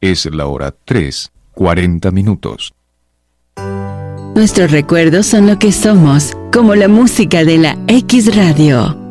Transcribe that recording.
Es la hora 3:40. Nuestros recuerdos son lo que somos, como la música de la X Radio.